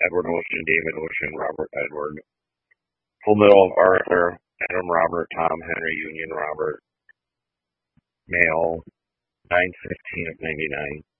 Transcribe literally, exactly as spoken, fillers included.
Edward Ocean, David Ocean, Robert Edward. Full middle of Arthur, Adam Robert, Tom Henry, Union Robert, male, nine fifteen of ninety-nine.